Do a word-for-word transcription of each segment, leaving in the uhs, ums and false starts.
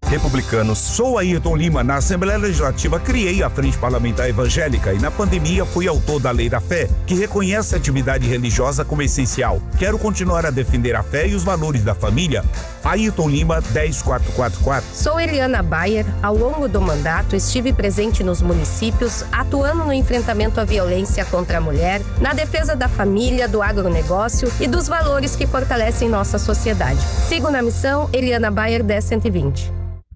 Republicanos. Sou Ayrton Lima. Na Assembleia Legislativa criei a Frente Parlamentar Evangélica e na pandemia fui autor da Lei da Fé, que reconhece a atividade religiosa como essencial. Quero continuar a defender a fé e os valores da família. Ayrton Lima, dez mil quatrocentos e quarenta e quatro. Sou Eliana Bayer. Ao longo do mandato, estive presente nos municípios, atuando no enfrentamento à violência contra a mulher, na defesa da família, do agronegócio e dos valores que fortalecem nossa sociedade. Sigo na missão Eliana Bayer dez cento e vinte.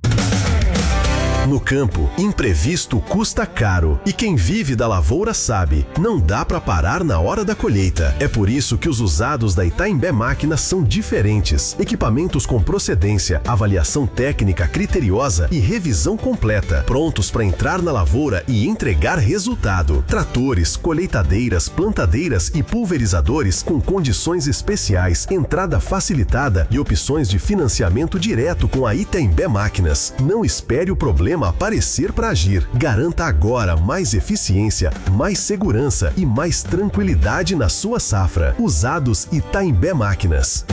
No campo, imprevisto custa caro. E quem vive da lavoura sabe, não dá para parar na hora da colheita. É por isso que os usados da Itaimbé Máquinas são diferentes. Equipamentos com procedência, avaliação técnica criteriosa e revisão completa. Prontos para entrar na lavoura e entregar resultado. Tratores, colheitadeiras, plantadeiras e pulverizadores com condições especiais, entrada facilitada e opções de financiamento direto com a Itaimbé Máquinas. Não espere o problema aparecer para agir. Garanta agora mais eficiência, mais segurança e mais tranquilidade na sua safra. Usados Itaimbé Máquinas.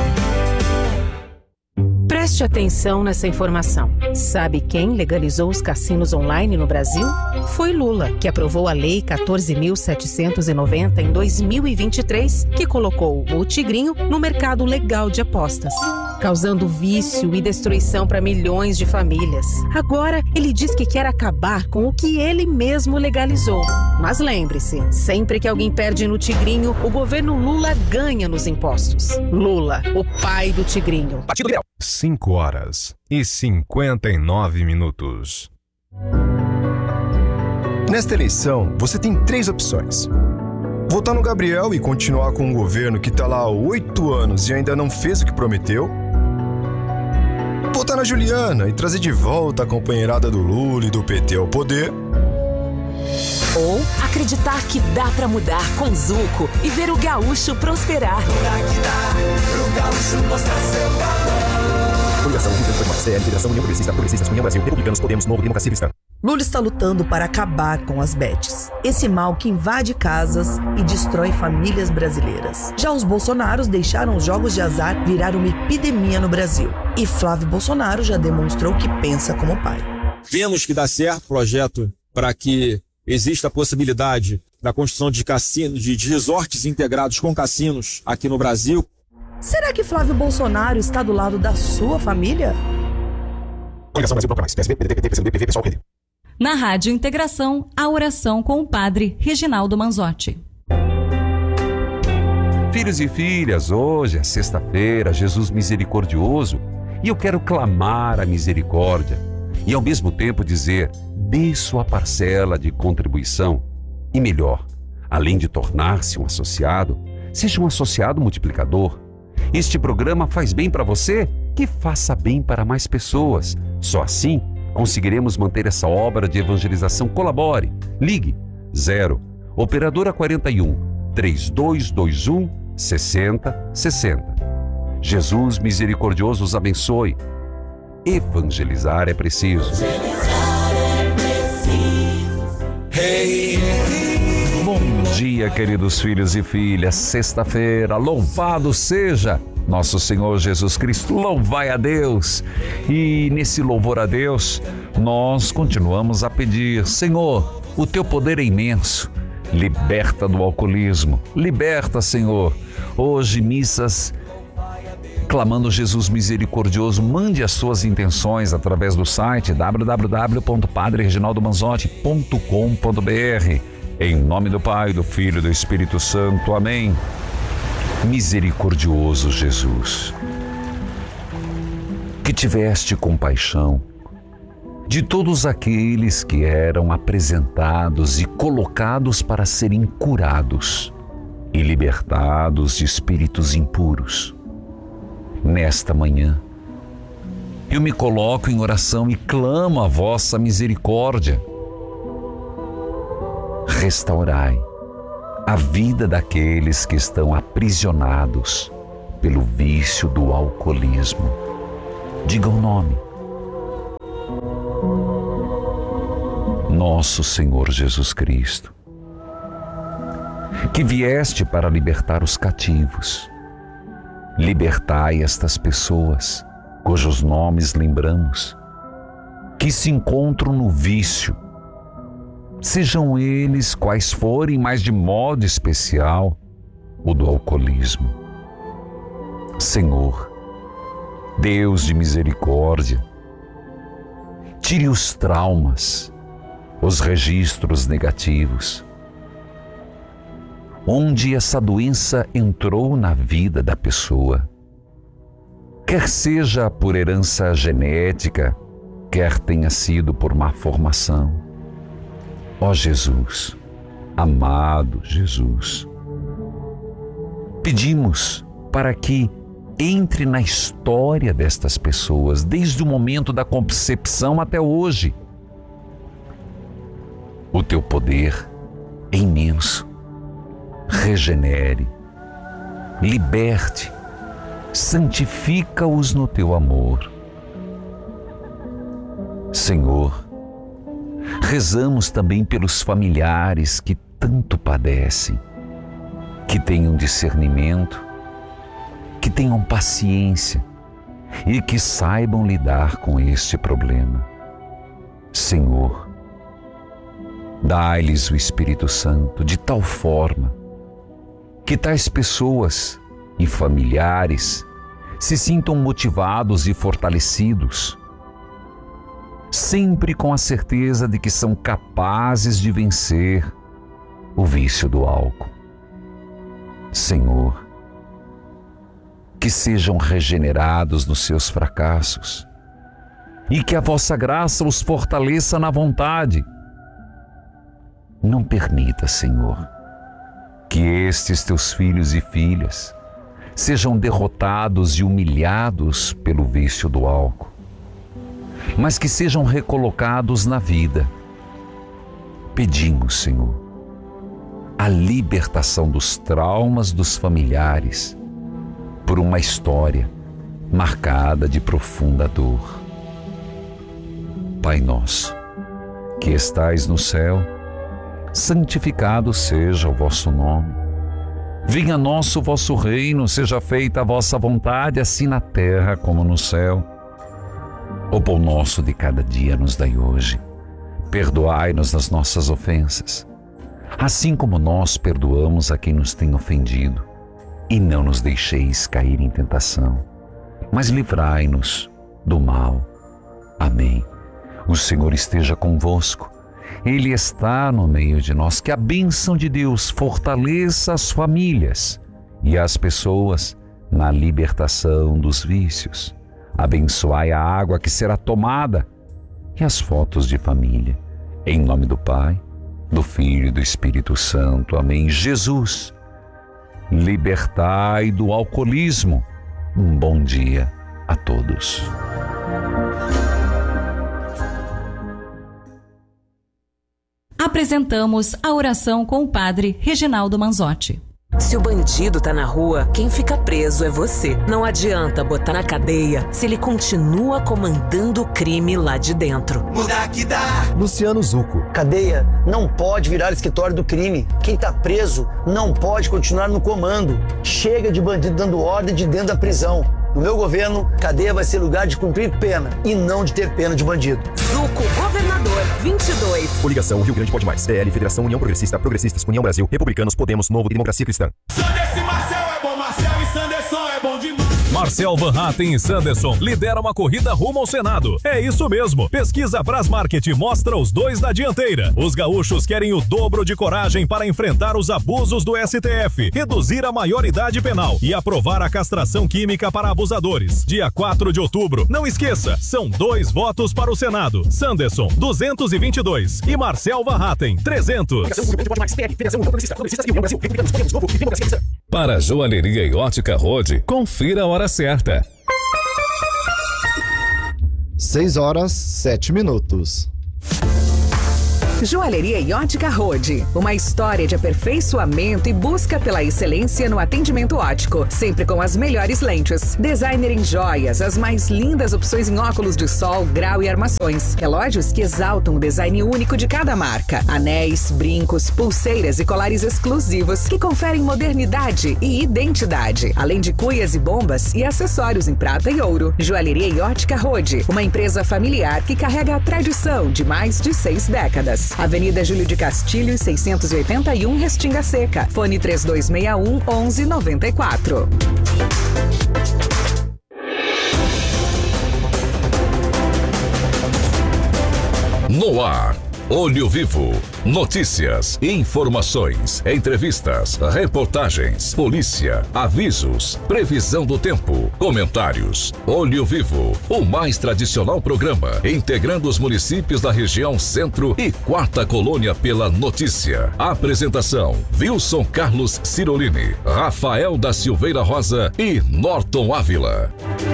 Preste atenção nessa informação. Sabe quem legalizou os cassinos online no Brasil? Foi Lula, que aprovou a Lei quatorze mil setecentos e noventa em dois mil e vinte e três, que colocou o Tigrinho no mercado legal de apostas, causando vício e destruição para milhões de famílias. Agora, ele diz que quer acabar com o que ele mesmo legalizou. Mas lembre-se, sempre que alguém perde no Tigrinho, o governo Lula ganha nos impostos. Lula, o pai do Tigrinho. Partido Liberal. cinco horas e cinquenta e nove minutos. Nesta eleição, você tem três opções. Votar no Gabriel e continuar com um governo que está lá há oito anos e ainda não fez o que prometeu. Votar na Juliana e trazer de volta a companheirada do Lula e do P T ao poder. Ou acreditar que dá pra mudar com Zuco e ver o gaúcho prosperar. Dá que dá pro gaúcho mostrar seu valor. Coligação União C L, Federação União Progressista, Progressistas, União Brasil, Republicanos, Podemos, Novo, Democracia Cristã. Lula está lutando para acabar com as bets, esse mal que invade casas e destrói famílias brasileiras. Já os Bolsonaros deixaram os jogos de azar virar uma epidemia no Brasil. E Flávio Bolsonaro já demonstrou que pensa como pai. Vemos que dá certo o projeto para que exista a possibilidade da construção de cassinos, de resorts integrados com cassinos aqui no Brasil. Será que Flávio Bolsonaro está do lado da sua família? Coligação Brasil, P S B, P D T, P C do B, P V, Pessoal, P D. Na Rádio Integração, a oração com o padre Reginaldo Manzotti. Filhos e filhas, hoje é sexta-feira, Jesus misericordioso, e eu quero clamar a misericórdia e ao mesmo tempo dizer, dê sua parcela de contribuição. E melhor, além de tornar-se um associado, seja um associado multiplicador. Este programa faz bem para você, que faça bem para mais pessoas. Só assim conseguiremos manter essa obra de evangelização. Colabore. Ligue zero Operadora quarenta e um, três dois dois um, seis zero seis zero. Jesus misericordioso os abençoe. Evangelizar é preciso. Evangelizar é preciso. Hey, hey. Bom dia, queridos filhos e filhas. Sexta-feira, louvado seja nosso Senhor Jesus Cristo, louvai a Deus. E nesse louvor a Deus, nós continuamos a pedir, Senhor, o teu poder é imenso, liberta do alcoolismo, liberta, Senhor. Hoje, missas clamando Jesus misericordioso, mande as suas intenções através do site w w w ponto padre reginaldo manzotti ponto com ponto b r. Em nome do Pai, do Filho e do Espírito Santo. Amém. Misericordioso Jesus, que tiveste compaixão de todos aqueles que eram apresentados e colocados para serem curados e libertados de espíritos impuros. Nesta manhã, eu me coloco em oração e clamo a vossa misericórdia. Restaurai a vida daqueles que estão aprisionados pelo vício do alcoolismo. Diga o nome. Nosso Senhor Jesus Cristo, que vieste para libertar os cativos, libertai estas pessoas, cujos nomes lembramos que se encontram no vício, sejam eles quais forem, mas de modo especial o do alcoolismo. Senhor, Deus de misericórdia, tire os traumas, os registros negativos, onde essa doença entrou na vida da pessoa, quer seja por herança genética, quer tenha sido por má formação. Ó Jesus, amado Jesus, pedimos para que entre na história destas pessoas, desde o momento da concepção até hoje. O teu poder é imenso. Regenere, liberte, santifica-os no teu amor. Senhor, rezamos também pelos familiares que tanto padecem, que tenham discernimento, que tenham paciência e que saibam lidar com este problema. Senhor, dai-lhes o Espírito Santo de tal forma que tais pessoas e familiares se sintam motivados e fortalecidos, sempre com a certeza de que são capazes de vencer o vício do álcool. Senhor, que sejam regenerados nos seus fracassos e que a vossa graça os fortaleça na vontade. Não permita, Senhor, que estes teus filhos e filhas sejam derrotados e humilhados pelo vício do álcool, mas que sejam recolocados na vida. Pedimos, Senhor, a libertação dos traumas dos familiares por uma história marcada de profunda dor. Pai nosso, que estais no céu, santificado seja o vosso nome. Venha a nós o vosso reino, seja feita a vossa vontade, assim na terra como no céu. O pão nosso de cada dia nos dai hoje. Perdoai-nos as nossas ofensas, assim como nós perdoamos a quem nos tem ofendido. E não nos deixeis cair em tentação, mas livrai-nos do mal. Amém. O Senhor esteja convosco. Ele está no meio de nós. Que a bênção de Deus fortaleça as famílias e as pessoas na libertação dos vícios. Abençoai a água que será tomada e as fotos de família. Em nome do Pai, do Filho e do Espírito Santo. Amém. Jesus, libertai do alcoolismo. Um bom dia a todos. Apresentamos a oração com o Padre Reginaldo Manzotti. Se o bandido tá na rua, quem fica preso é você. Não adianta botar na cadeia se ele continua comandando o crime lá de dentro. Mudar que dá. Luciano Zucco. Cadeia não pode virar escritório do crime. Quem tá preso não pode continuar no comando. Chega de bandido dando ordem de dentro da prisão. No meu governo, cadeia vai ser lugar de cumprir pena e não de ter pena de bandido. Zucco, governador, vinte e dois. Coligação Rio Grande Pode Mais. P L, Federação União Progressista, Progressistas, União Brasil, Republicanos, Podemos, Novo e Democracia Cristã. Sanderson e Marcel é bom, Marcel e Sanderson é bom demais. Marcel Van Hatten e Sanderson lideram uma corrida rumo ao Senado. É isso mesmo. Pesquisa Brasmarket mostra os dois na dianteira. Os gaúchos querem o dobro de coragem para enfrentar os abusos do S T F, reduzir a maioridade penal e aprovar a castração química para abusadores. Dia quatro de outubro. Não esqueça, são dois votos para o Senado. Sanderson, duzentos e vinte e dois e Marcel Van Hatten, trezentos. Para Joalheria e Ótica Rode, confira a hora certa. seis horas, sete minutos. Joalheria e Ótica Rode. Uma história de aperfeiçoamento e busca pela excelência no atendimento óptico. Sempre com as melhores lentes. Designer em joias, as mais lindas opções em óculos de sol, grau e armações. Relógios que exaltam o design único de cada marca. Anéis, brincos, pulseiras e colares exclusivos que conferem modernidade e identidade. Além de cuias e bombas e acessórios em prata e ouro. Joalheria e Ótica Rode. Uma empresa familiar que carrega a tradição de mais de seis décadas. Avenida Júlio de Castilho, seiscentos e oitenta e um, Restinga Seca. Fone três dois seis um, onze noventa e quatro. No ar, Olho Vivo. Notícias, informações, entrevistas, reportagens, polícia, avisos, previsão do tempo, comentários. Olho Vivo, o mais tradicional programa integrando os municípios da região Centro e Quarta Colônia pela notícia. Apresentação: Wilson Carlos Cirolini, Rafael da Silveira Rosa e Norton Ávila.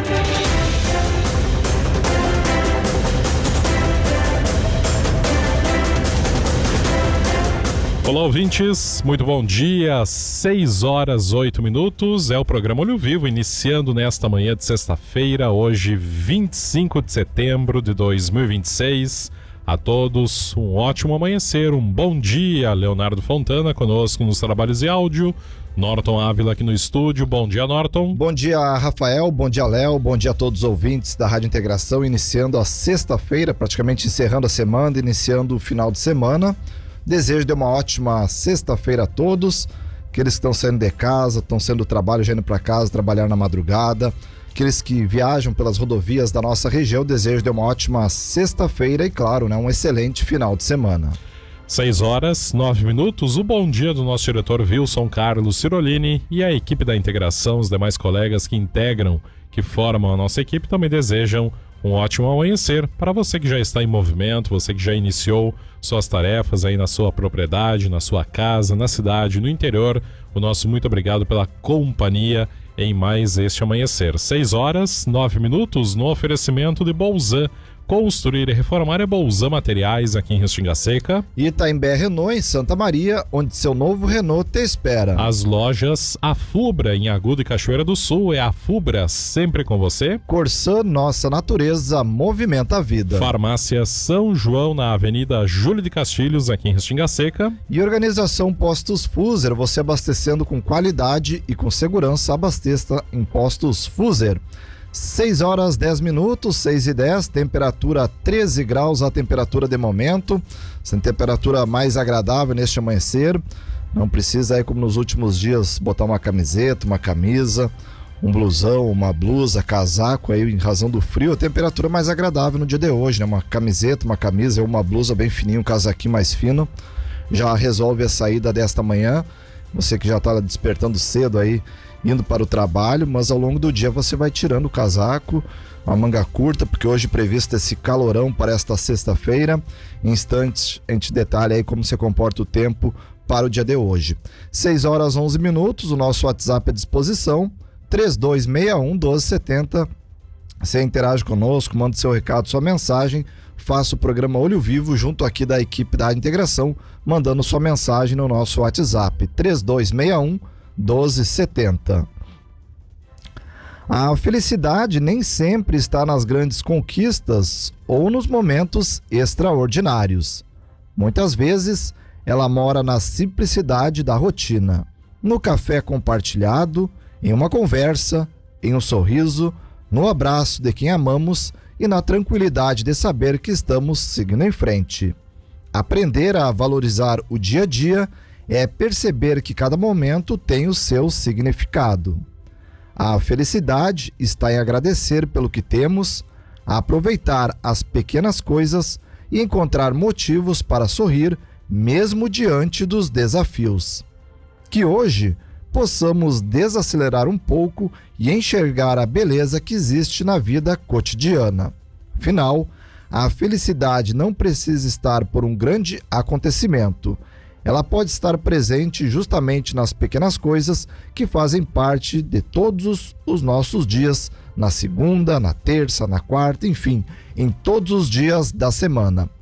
Olá, ouvintes, muito bom dia, seis horas, oito minutos, é o programa Olho Vivo, iniciando nesta manhã de sexta-feira, hoje vinte e cinco de setembro de dois mil e vinte e seis. A todos um ótimo amanhecer, um bom dia. Leonardo Fontana conosco nos trabalhos de áudio, Norton Ávila aqui no estúdio. Bom dia, Norton. Bom dia, Rafael, bom dia, Léo, bom dia a todos os ouvintes da Rádio Integração, iniciando a sexta-feira, praticamente encerrando a semana, iniciando o final de semana. Desejo de uma ótima sexta-feira a todos, aqueles que estão saindo de casa, estão saindo do trabalho, já indo para casa, trabalhar na madrugada, aqueles que viajam pelas rodovias da nossa região, desejo de uma ótima sexta-feira e, claro, né, um excelente final de semana. seis horas, nove minutos, o bom dia do nosso diretor Wilson Carlos Cirolini e a equipe da integração, os demais colegas que integram, que formam a nossa equipe, também desejam um ótimo amanhecer para você que já está em movimento, você que já iniciou suas tarefas aí na sua propriedade, na sua casa, na cidade, no interior. O nosso muito obrigado pela companhia em mais este amanhecer. seis horas, nove minutos, no oferecimento de Bolzan. Construir e reformar é Bolzan Materiais, aqui em Restinga Seca. Itaimbé Renault, em Santa Maria, onde seu novo Renault te espera. As lojas Afubra, em Agudo e Cachoeira do Sul, é Afubra, sempre com você. Corsã, nossa natureza, movimenta a vida. Farmácia São João, na Avenida Júlio de Castilhos, aqui em Restinga Seca. E Organização Postos Fuser, você abastecendo com qualidade e com segurança, abasteça em Postos Fuser. seis horas, dez minutos, seis e dez, temperatura treze graus, a temperatura de momento, essa temperatura mais agradável neste amanhecer. Não precisa aí, como nos últimos dias, botar uma camiseta, uma camisa, um blusão, uma blusa, casaco aí em razão do frio. A temperatura mais agradável no dia de hoje, né? Uma camiseta, uma camisa, uma blusa bem fininha, um casaquinho mais fino, já resolve a saída desta manhã. Você que já está despertando cedo aí, indo para o trabalho, mas ao longo do dia você vai tirando o casaco, uma manga curta, porque hoje previsto esse calorão para esta sexta-feira. Em instantes a gente detalha aí como se comporta o tempo para o dia de hoje. seis horas, onze minutos, o nosso WhatsApp à disposição, três dois seis um, doze setenta. Você interage conosco, manda seu recado, sua mensagem, faça o programa Olho Vivo junto aqui da equipe da integração, mandando sua mensagem no nosso WhatsApp, três dois seis um, doze setenta. A felicidade nem sempre está nas grandes conquistas ou nos momentos extraordinários. Muitas vezes ela mora na simplicidade da rotina, no café compartilhado, em uma conversa, em um sorriso, no abraço de quem amamos e na tranquilidade de saber que estamos seguindo em frente. Aprender a valorizar o dia a dia é perceber que cada momento tem o seu significado. A felicidade está em agradecer pelo que temos, aproveitar as pequenas coisas e encontrar motivos para sorrir mesmo diante dos desafios. Que hoje possamos desacelerar um pouco e enxergar a beleza que existe na vida cotidiana. Afinal, a felicidade não precisa estar por um grande acontecimento. Ela pode estar presente justamente nas pequenas coisas que fazem parte de todos os nossos dias, na segunda, na terça, na quarta, enfim, em todos os dias da semana.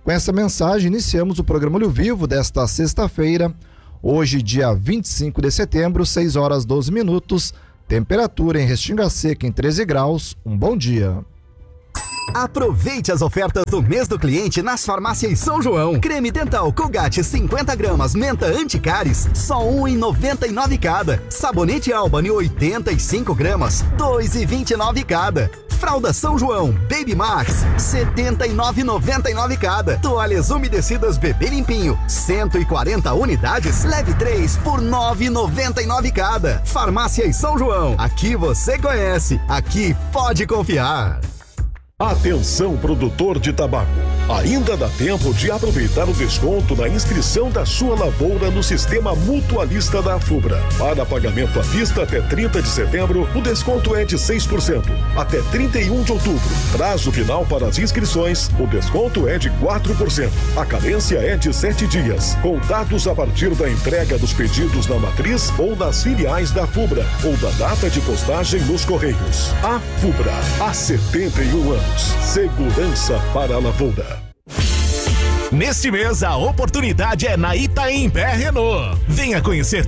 Com essa mensagem, iniciamos o programa Olho Vivo desta sexta-feira, hoje, dia vinte e cinco de setembro, seis horas doze minutos, temperatura em Restinga Seca em treze graus. Um bom dia. Aproveite as ofertas do mês do cliente nas farmácias São João. Creme dental Colgate cinquenta gramas, menta anticáries, só um real e noventa e nove cada. Sabonete Albany oitenta e cinco gramas, dois reais e vinte e nove cada. Fralda São João Baby Max, setenta e nove reais e noventa e nove cada. Toalhas umedecidas Bebê Limpinho, cento e quarenta unidades, leve três por nove reais e noventa e nove cada. Farmácias São João, aqui você conhece, aqui pode confiar. Atenção, produtor de tabaco. Ainda dá tempo de aproveitar o desconto na inscrição da sua lavoura no sistema mutualista da Afubra. Para pagamento à vista até trinta de setembro, o desconto é de seis por cento. Até trinta e um de outubro, prazo final para as inscrições, o desconto é de quatro por cento. A carência é de sete dias, contados a partir da entrega dos pedidos na matriz ou nas filiais da Afubra, ou da data de postagem nos Correios. Afubra, há setenta e um anos. Segurança para a lavoura. Neste mês, a oportunidade é na Itaimbé Renault. Venha conhecer